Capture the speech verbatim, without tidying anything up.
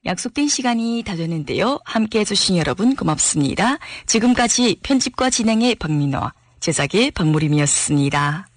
약속된 시간이 다 됐는데요. 함께 해주신 여러분 고맙습니다. 지금까지 편집과 진행의 박민화, 제작의 박무림이었습니다.